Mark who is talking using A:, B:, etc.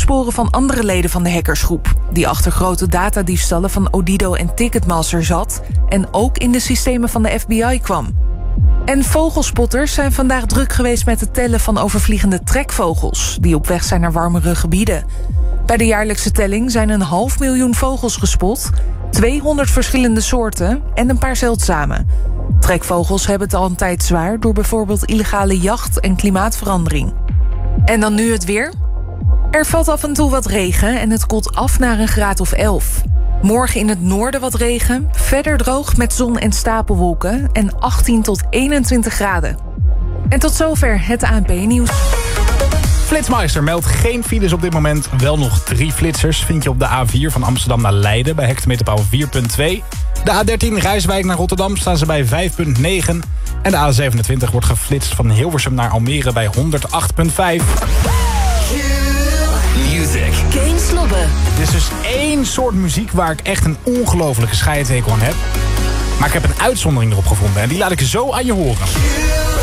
A: sporen van andere leden van de hackersgroep, die achter grote datadiefstallen van Odido en Ticketmaster zat en ook in de systemen van de FBI kwam. En vogelspotters zijn vandaag druk geweest met het tellen van overvliegende trekvogels die op weg zijn naar warmere gebieden. Bij de jaarlijkse telling zijn 500.000 vogels gespot, 200 verschillende soorten en een paar zeldzame. Trekvogels hebben het al een tijd zwaar door bijvoorbeeld illegale jacht en klimaatverandering. En dan nu het weer. Er valt af en toe wat regen en het koelt af naar een graad of 11. Morgen in het noorden wat regen, verder droog met zon en stapelwolken en 18 tot 21 graden. En tot zover het ANP-nieuws.
B: Flitsmeister meldt geen files op dit moment. Wel nog 3 flitsers vind je op de A4 van Amsterdam naar Leiden bij hectometerpaal 4.2. De A13 Rijswijk naar Rotterdam staan ze bij 5.9. En de A27 wordt geflitst van Hilversum naar Almere bij 108.5.
C: Music.
D: Geen Slobbe.
B: Er is dus één soort muziek waar ik echt een ongelofelijke scheidhekel aan heb. Maar ik heb een uitzondering erop gevonden en die laat ik zo aan je horen.